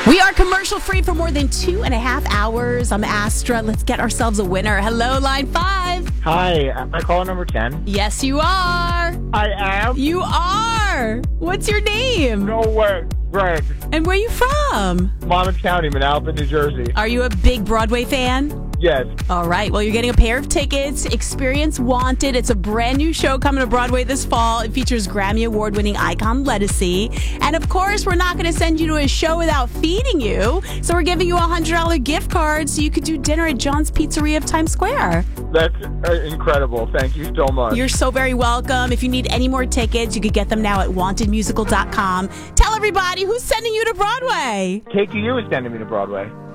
We are commercial free for more than 2.5 hours. I'm Astra. Let's get ourselves a winner. Hello, line 5. Hi, am I caller number 10? Yes, you are. I am? You are. What's your name? No way. Greg. And where are you from? Monmouth County, Manalapan, New Jersey. Are you a big Broadway fan? Yes. All right. Well, you're getting a pair of tickets. Experience Wanted. It's a brand new show coming to Broadway this fall. It features Grammy Award-winning icon Ledisi. And, of course, we're not going to send you to a show without feeding you. So we're giving you a $100 gift card so you could do dinner at John's Pizzeria of Times Square. That's incredible. Thank you so much. You're so very welcome. If you need any more tickets, you could get them now at wantedmusical.com. Tell everybody who's sending you to Broadway. KTU is sending me to Broadway.